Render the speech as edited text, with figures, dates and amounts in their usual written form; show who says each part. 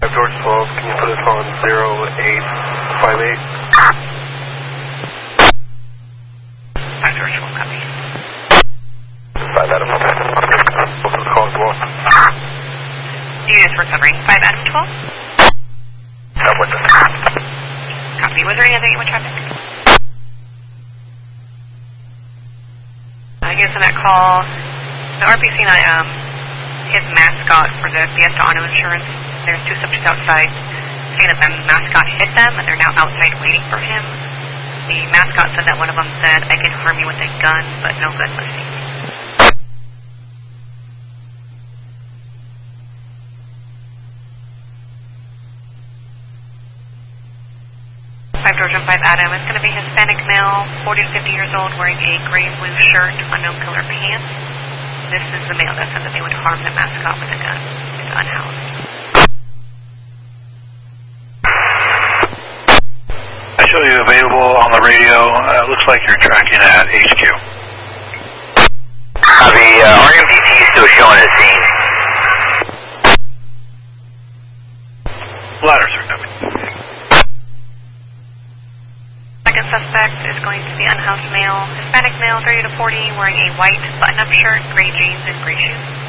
Speaker 1: George 12, can you put us on 0858?
Speaker 2: 5 George 12, copy.
Speaker 1: 5 Adam, okay. What's the call as well?
Speaker 2: Units recovering. 5 Adam 12?
Speaker 1: That was it.
Speaker 2: Copy. Was there any other unit traffic? I guess in that call, the RPC9, his mascot for the Fiesta Auto Insurance, there's 2 subjects outside saying that the mascot hit them and they're now outside waiting for him. The mascot said that one of them said, "I can harm you with a gun, but no gun was seen." George and 5 Adam. It's going to be Hispanic male, 40 to 50 years old, wearing a gray blue shirt, unknown color pants. This is the male that said that they would harm the mascot with a gun. It's unhoused.
Speaker 3: I show you available on the radio. Looks like you're tracking at HQ.
Speaker 4: The RMPT is still showing at scene.
Speaker 3: Ladders are coming.
Speaker 2: Second suspect is going to be unhoused male, Hispanic male, 30 to 40, wearing a white button-up shirt, gray jeans, and gray shoes.